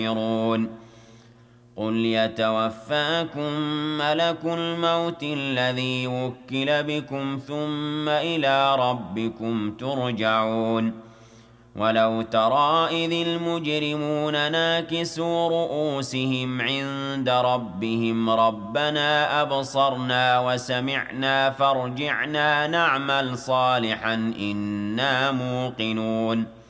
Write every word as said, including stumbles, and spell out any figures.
قل يتوفاكم ملك الموت الذي وكل بكم ثم إلى ربكم ترجعون ولو ترى إذ المجرمون ناكسوا رؤوسهم عند ربهم ربنا أبصرنا وسمعنا فارجعنا نعمل صالحا إنا موقنون